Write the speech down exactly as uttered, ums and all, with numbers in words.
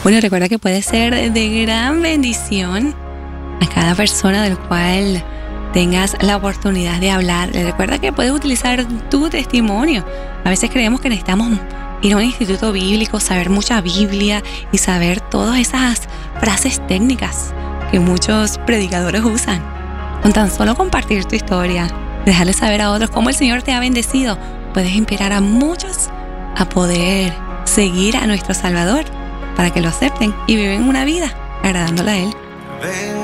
Bueno, recuerda que puede ser de gran bendición a cada persona del cual tengas la oportunidad de hablar. Recuerda que puedes utilizar tu testimonio. A veces creemos que necesitamos ir a un instituto bíblico, saber mucha Biblia y saber todas esas frases técnicas que muchos predicadores usan. Con tan solo compartir tu historia, dejarle saber a otros cómo el Señor te ha bendecido, puedes inspirar a muchos a poder seguir a nuestro Salvador para que lo acepten y viven una vida agradándole a Él.